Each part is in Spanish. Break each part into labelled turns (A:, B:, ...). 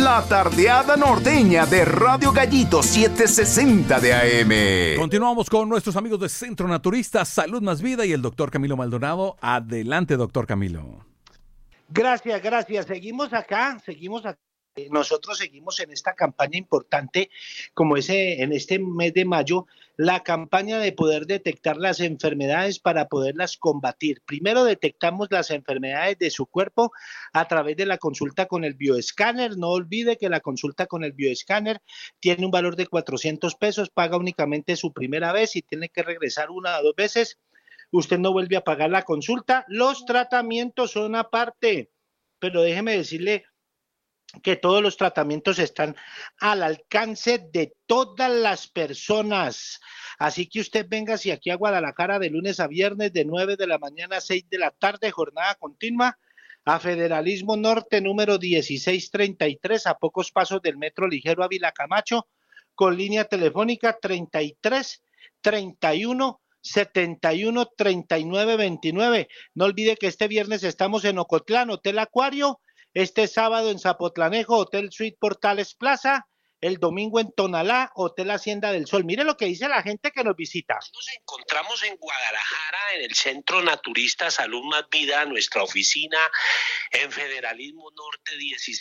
A: La tardeada norteña de Radio Gallito 760 de AM.
B: Continuamos con nuestros amigos de Centro Naturista, Salud Más Vida y el doctor Camilo Maldonado. Adelante, doctor Camilo.
C: Gracias. Seguimos acá. Nosotros seguimos en esta campaña importante, como en este mes de mayo, la campaña de poder detectar las enfermedades para poderlas combatir. Primero detectamos las enfermedades de su cuerpo a través de la consulta con el bioescáner. No olvide que la consulta con el bioescáner tiene un valor de 400 pesos, paga únicamente su primera vez y tiene que regresar 1 o 2 veces. Usted no vuelve a pagar la consulta. Los tratamientos son aparte, pero déjeme decirle que todos los tratamientos están al alcance de todas las personas. Así que usted véngase aquí a Guadalajara de lunes a viernes de 9 de la mañana a 6 de la tarde, jornada continua, a Federalismo Norte número 1633, a pocos pasos del Metro Ligero Ávila Camacho, con línea telefónica 33 31 71 39 29. No olvide que este viernes estamos en Ocotlán, Hotel Acuario. Este sábado en Zapotlanejo, Hotel Suite Portales Plaza. El domingo en Tonalá, Hotel Hacienda del Sol. Mire lo que dice la gente que nos visita.
D: Nos encontramos en Guadalajara, en el Centro Naturista Salud Más Vida, nuestra oficina en Federalismo Norte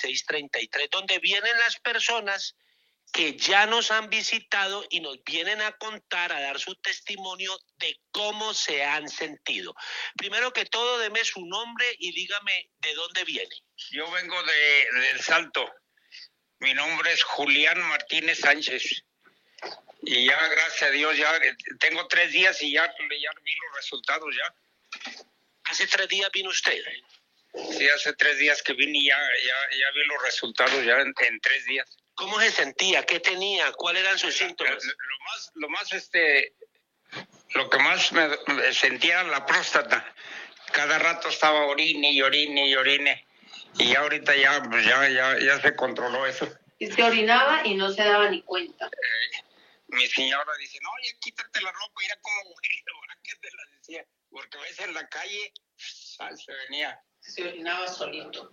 D: 1633, donde vienen las personas que ya nos han visitado y nos vienen a contar, a dar su testimonio de cómo se han sentido. Primero que todo, deme su nombre y dígame de dónde viene.
E: Yo vengo del Salto. Mi nombre es Julián Martínez Sánchez. Y ya, gracias a Dios, ya tengo 3 días y ya vi los resultados ya.
D: ¿Hace 3 días vino usted?
E: Sí, hace 3 días que vine y ya vi los resultados ya en 3 días.
D: ¿Cómo se sentía? ¿Qué tenía? ¿Cuáles eran sus síntomas?
E: Lo que más me sentía era la próstata. Cada rato estaba orine. Y ahorita ya se controló eso.
F: Y se orinaba y no se daba ni cuenta.
E: Mi señora dice, no, ya quítate la ropa, mira cómo huele. ¿Qué te la decía? Porque a veces en la calle se venía.
F: Se orinaba solito.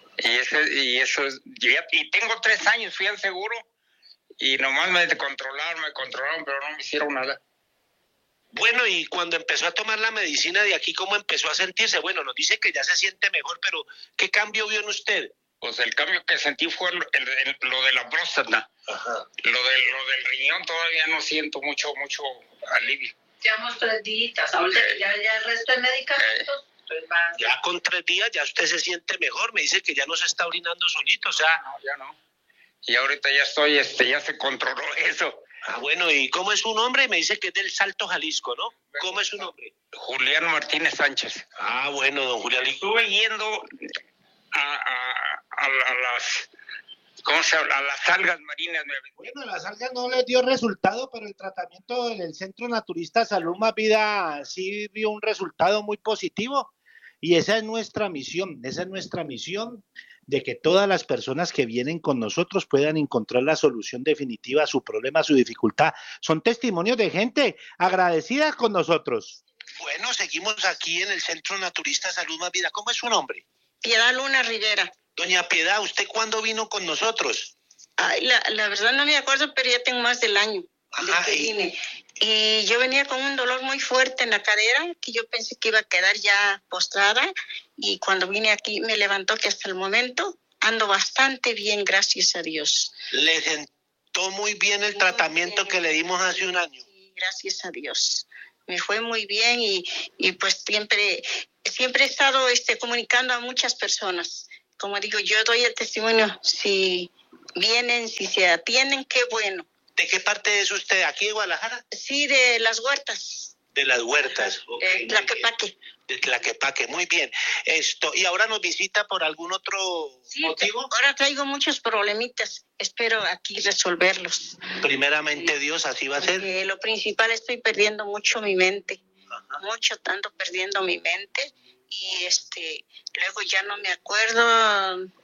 E: Y tengo 3 años, fui al seguro y nomás me controlaron, pero no me hicieron nada.
D: Bueno, y cuando empezó a tomar la medicina de aquí, ¿cómo empezó a sentirse? Bueno, nos dice que ya se siente mejor, pero ¿qué cambio vio en usted?
E: Pues el cambio que sentí fue lo de la próstata.
D: Ajá.
E: Lo del riñón todavía no siento mucho alivio.
F: Llevamos 3 días, ahorita ya el resto de medicamentos.
D: Ya con 3 días ya usted se siente mejor, me dice que ya no se está orinando solito, o sea.
E: No, ya no. Y ahorita ya estoy, ya se controló eso.
D: Ah, bueno, ¿y cómo es su nombre? Me dice que es del Salto, Jalisco, ¿no? ¿Cómo es su nombre?
E: Julián Martínez Sánchez.
D: Ah, bueno, don Julián.
E: Estuve yendo a las... ¿Cómo se habla? A las algas marinas.
C: Bueno, las algas no les dio resultado, pero el tratamiento en el Centro Naturista Salud Más Vida sí vio un resultado muy positivo. Y esa es nuestra misión, de que todas las personas que vienen con nosotros puedan encontrar la solución definitiva a su problema, a su dificultad. Son testimonios de gente agradecida con nosotros.
D: Bueno, seguimos aquí en el Centro Naturista Salud Más Vida. ¿Cómo es su nombre?
G: Piedad Luna Rivera.
D: Doña Piedad, ¿usted cuándo vino con nosotros?
G: Ay, la verdad no me acuerdo, pero ya tengo más del año.
D: Ajá,
G: de que vine. Y yo venía con un dolor muy fuerte en la cadera, que yo pensé que iba a quedar ya postrada, y cuando vine aquí me levantó, que hasta el momento ando bastante bien, gracias a Dios.
D: ¿Le sentó muy bien el tratamiento que le dimos hace un año?
G: Sí, gracias a Dios. Me fue muy bien y pues siempre he estado comunicando a muchas personas. Como digo, yo doy el testimonio, si vienen, si se atienden, qué bueno.
D: ¿De qué parte es usted? ¿Aquí de Guadalajara?
G: Sí, de Las Huertas.
D: De Las Huertas. Okay,
G: Tlaquepaque.
D: De Tlaquepaque, muy bien. ¿Y ahora nos visita por algún otro motivo?
G: Ahora traigo muchos problemitas. Espero aquí resolverlos.
D: Primeramente Dios, así va a ser.
G: Lo principal, estoy perdiendo mucho mi mente.
D: Ajá.
G: Mucho, tanto perdiendo mi mente. Y luego ya no me acuerdo.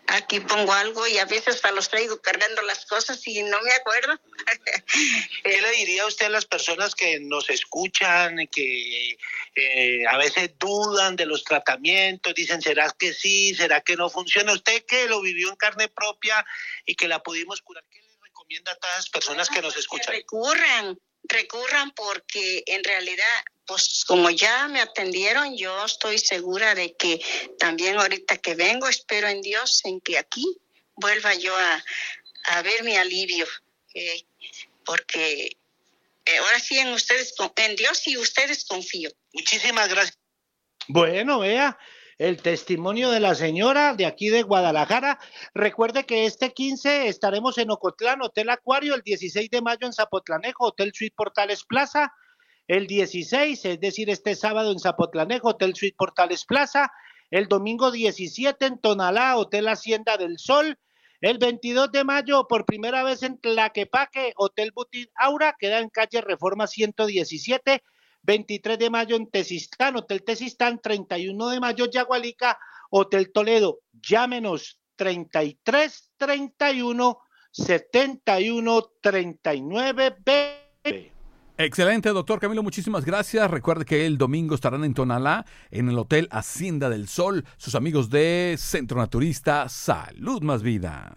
G: aquí pongo algo y a veces hasta los traigo cargando las cosas y no me acuerdo.
C: ¿Qué le diría usted a las personas que nos escuchan, que a veces dudan de los tratamientos, dicen, ¿será que sí, será que no funciona? Usted que lo vivió en carne propia y que la pudimos curar, ¿qué le recomienda a todas las personas que nos escuchan?
G: Recurran porque en realidad, pues como ya me atendieron, yo estoy segura de que también ahorita que vengo, espero en Dios en que aquí vuelva yo a ver mi alivio, porque ahora sí en ustedes, en Dios y ustedes confío.
C: Muchísimas gracias. Bueno, vea el testimonio de la señora de aquí de Guadalajara. Recuerde que este 15 estaremos en Ocotlán, Hotel Acuario, el 16 de mayo en Zapotlanejo, Hotel Suite Portales Plaza, el 16, es decir, este sábado en Zapotlanejo, Hotel Suite Portales Plaza, el domingo 17 en Tonalá, Hotel Hacienda del Sol, el 22 de mayo por primera vez en Tlaquepaque, Hotel Boutique Aura, queda en calle Reforma 117, 23 de mayo en Tezistán, Hotel Tezistán, 31 de mayo Yagualica, Hotel Toledo. Llámenos 33 31 71 39 20.
B: Excelente, doctor Camilo, muchísimas gracias. Recuerde que el domingo estarán en Tonalá, en el Hotel Hacienda del Sol, sus amigos de Centro Naturista Salud Más Vida.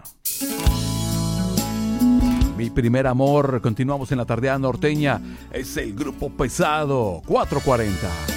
B: Mi primer amor, continuamos en la tardeada norteña, es el Grupo Pesado 440.